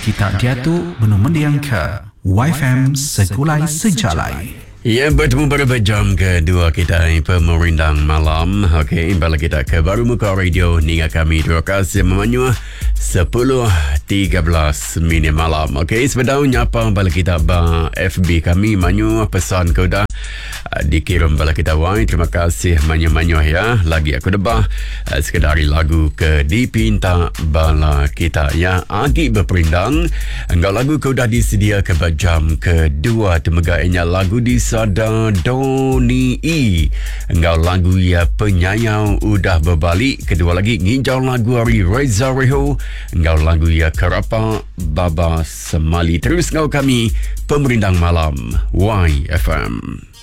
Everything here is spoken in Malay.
kita diatuk benung mendiang ke YFM Sekulai Sejalai. Ya, bertemu pada jam kedua kita Pemerindang Malam. Okey, balik kita ke Baru Muka Radio Ninga kami. Terima kasih memanyuah 10.13 minit malam. Okey, sebelum nyapa balik kita FB kami manyu pesan kau dah dikirim balik kita wai. Terima kasih manyu-manyu ya. Lagi aku debah sekedari lagu ke dipinta bala kita ya. Agi berperindang. Enggak lagu kau dah disedia ke jam kedua. Temegainya lagu di Sada Doni I. Engkau lagu ya penyayau udah berbalik. Kedua lagi nginjau lagu hari Reza Reho. Engkau lagu ya Kerapa Baba Semali. Terus engkau kami Pemerindang Malam YFM.